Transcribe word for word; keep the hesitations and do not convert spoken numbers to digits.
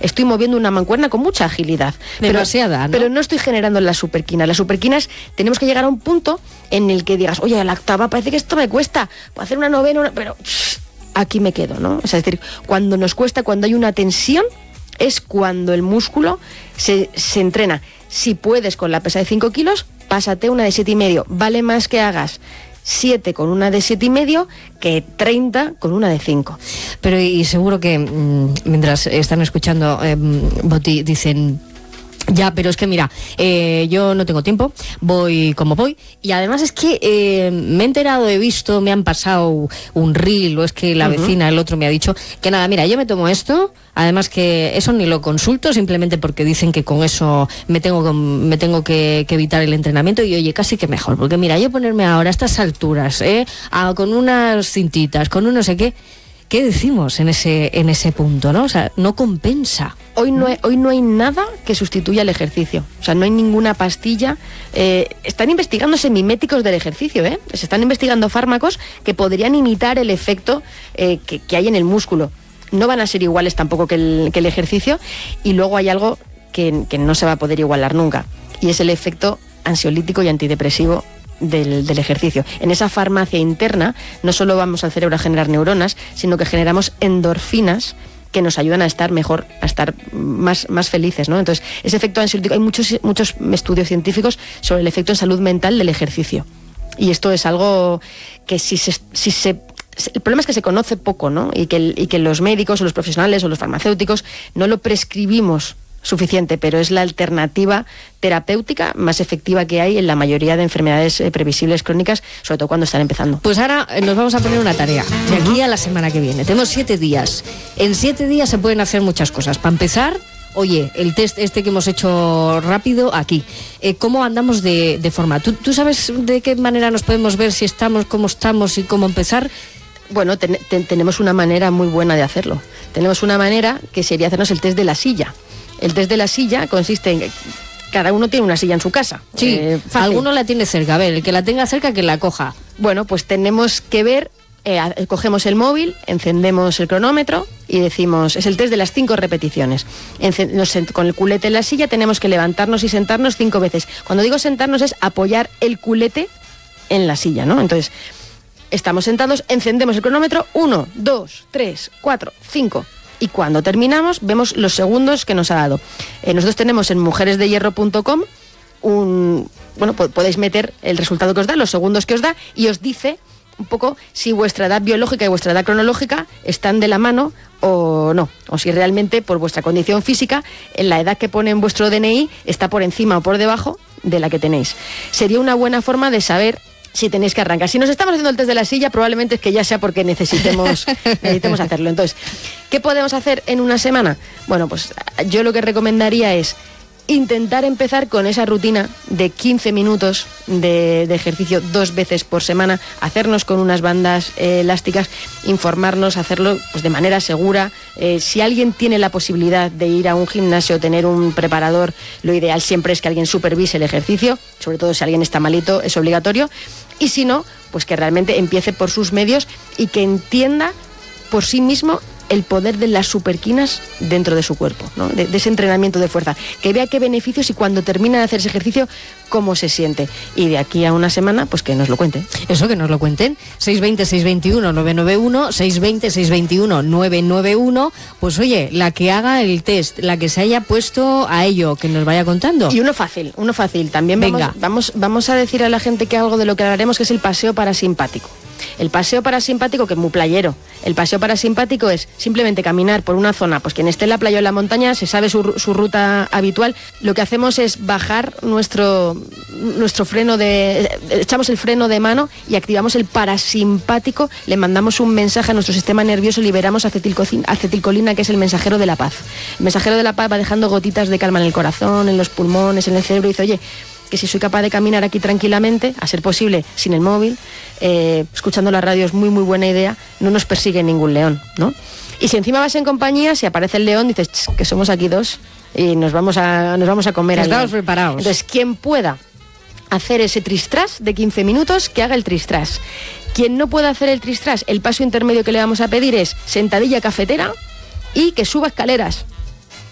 estoy moviendo una mancuerna con mucha agilidad. Demasiada, pero, ¿no? Pero no estoy generando las superquinas. Las superquinas tenemos que llegar a un punto en el que digas, oye, la octava parece que esto me cuesta, puedo hacer una novena, una... pero shh, aquí me quedo, ¿no? O sea, es decir, cuando nos cuesta, cuando hay una tensión, es cuando el músculo se, se entrena. Si puedes con la pesa de cinco kilos, pásate una de siete y medio. Vale más que hagas siete con una de siete y medio que treinta con una de cinco. Pero y seguro que mmm, mientras están escuchando eh, Boti dicen... Ya, pero es que mira, eh, yo no tengo tiempo, voy como voy, y además es que eh, me he enterado, he visto, me han pasado un reel, o es que la uh-huh. vecina, el otro me ha dicho que nada, mira, yo me tomo esto, además que eso ni lo consulto, simplemente porque dicen que con eso me tengo, me tengo que, que evitar el entrenamiento, y oye, casi que mejor, porque mira, yo ponerme ahora a estas alturas, eh, a, con unas cintitas, con un no sé qué, ¿qué decimos en ese, en ese punto, no? O sea, no compensa. Hoy no, hay, hoy no hay nada que sustituya el ejercicio. O sea, no hay ninguna pastilla. Eh, están investigando semiméticos del ejercicio, ¿eh? Se están investigando fármacos que podrían imitar el efecto eh, que, que hay en el músculo. No van a ser iguales tampoco que el, que el ejercicio. Y luego hay algo que, que no se va a poder igualar nunca. Y es el efecto ansiolítico y antidepresivo Del, del ejercicio. En esa farmacia interna no solo vamos al cerebro a generar neuronas, sino que generamos endorfinas que nos ayudan a estar mejor, a estar más, más felices, ¿no? Entonces, ese efecto ansiolítico, hay muchos, muchos estudios científicos sobre el efecto en salud mental del ejercicio. Y esto es algo que si se... Si se el problema es que se conoce poco, ¿no? Y que, y que los médicos o los profesionales o los farmacéuticos no lo prescribimos suficiente, pero es la alternativa terapéutica más efectiva que hay en la mayoría de enfermedades eh, previsibles crónicas, sobre todo cuando están empezando. Pues ahora eh, nos vamos a poner una tarea de aquí a la semana que viene. Tenemos siete días. En siete días se pueden hacer muchas cosas. Para empezar, oye, el test este que hemos hecho rápido aquí. Eh, ¿Cómo andamos de, de forma? ¿Tú, ¿Tú sabes de qué manera nos podemos ver si estamos, cómo estamos y cómo empezar? Bueno, ten, ten, tenemos una manera muy buena de hacerlo. Tenemos una manera que sería hacernos el test de la silla. El test de la silla consiste en que cada uno tiene una silla en su casa. Sí, eh, alguno la tiene cerca. A ver, el que la tenga cerca, que la coja. Bueno, pues tenemos que ver, eh, cogemos el móvil, encendemos el cronómetro y decimos, es el test de las cinco repeticiones. Encend- nos, con el culete en la silla tenemos que levantarnos y sentarnos cinco veces. Cuando digo sentarnos es apoyar el culete en la silla, ¿no? Entonces, estamos sentados, encendemos el cronómetro, uno, dos, tres, cuatro, cinco... Y cuando terminamos, vemos los segundos que nos ha dado. Eh, nosotros tenemos en mujeres de hierro punto com un... Bueno, podéis meter el resultado que os da, los segundos que os da, y os dice un poco si vuestra edad biológica y vuestra edad cronológica están de la mano o no. O si realmente, por vuestra condición física, en la edad que pone en vuestro D N I está por encima o por debajo de la que tenéis. Sería una buena forma de saber si tenéis que arrancar. Si nos estamos haciendo el test de la silla, probablemente es que ya sea porque necesitemos, necesitemos hacerlo. Entonces, ¿qué podemos hacer en una semana? Bueno, pues yo lo que recomendaría es intentar empezar con esa rutina de quince minutos de, de ejercicio dos veces por semana, hacernos con unas bandas eh, elásticas, informarnos, hacerlo pues, de manera segura. Eh, si alguien tiene la posibilidad de ir a un gimnasio, tener un preparador, lo ideal siempre es que alguien supervise el ejercicio, sobre todo si alguien está malito, es obligatorio. Y si no, pues que realmente empiece por sus medios y que entienda por sí mismo el poder de las superquinas dentro de su cuerpo, ¿no? de, de ese entrenamiento de fuerza, que vea qué beneficios y cuando termina de hacer ese ejercicio, cómo se siente. Y de aquí a una semana, pues que nos lo cuenten. Eso, que nos lo cuenten. seis veinte, seis veintiuno, nueve noventa y uno, seis veinte, seis veintiuno, nueve noventa y uno. Pues oye, la que haga el test, la que se haya puesto a ello, que nos vaya contando. Y uno fácil, uno fácil. También vamos, Venga. vamos, vamos a decir a la gente que algo de lo que hablaremos, que es el paseo parasimpático. El paseo parasimpático, que es muy playero, el paseo parasimpático es simplemente caminar por una zona, pues quien esté en la playa o en la montaña se sabe su, su ruta habitual. Lo que hacemos es bajar nuestro, nuestro freno de... echamos el freno de mano y activamos el parasimpático, le mandamos un mensaje a nuestro sistema nervioso, liberamos acetilcolina, acetilcolina, que es el mensajero de la paz. El mensajero de la paz va dejando gotitas de calma en el corazón, en los pulmones, en el cerebro, y dice, oye, que si soy capaz de caminar aquí tranquilamente, a ser posible sin el móvil, eh, escuchando la radio es muy muy buena idea, no nos persigue ningún león, ¿no? Y si encima vas en compañía, si aparece el león, dices que somos aquí dos y nos vamos a, nos vamos a comer. Estamos preparados. Entonces, quien pueda hacer ese tristras de quince minutos, que haga el tristras. Quien no pueda hacer el tristras, el paso intermedio que le vamos a pedir es sentadilla cafetera y que suba escaleras.